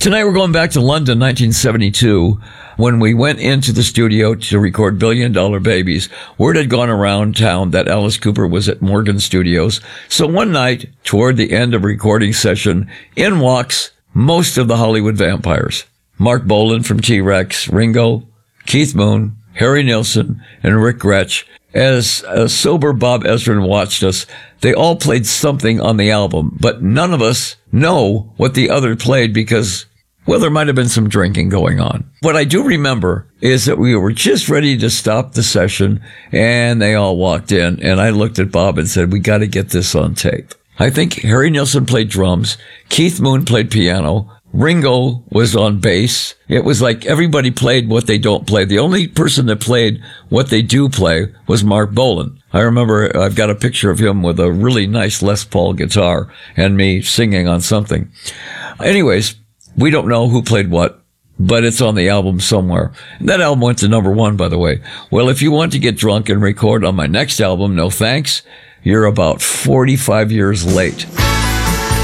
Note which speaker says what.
Speaker 1: Tonight we're going back to London, 1972, when we went into the studio to record Billion Dollar Babies. Word had gone around town that Alice Cooper was at Morgan Studios. So one night, toward the end of a recording session, in walks most of the Hollywood vampires. Mark Bolan from T-Rex, Ringo, Keith Moon, Harry Nilsson, and Rick Gretsch. As a sober Bob Ezrin watched us, they all played something on the album, but none of us know what the other played because, well, there might have been some drinking going on. What I do remember is that we were just ready to stop the session, and they all walked in, and I looked at Bob and said, we got to get this on tape. I think Harry Nilsson played drums, Keith Moon played piano, Ringo was on bass. It was like everybody played what they don't play. The only person that played what they do play was Mark Bolan. I remember I've got a picture of him with a really nice Les Paul guitar and me singing on something. Anyways, we don't know who played what, but it's on the album somewhere. And that album went to #1, by the way. Well, if you want to get drunk and record on my next album, no thanks, you're about 45 years late.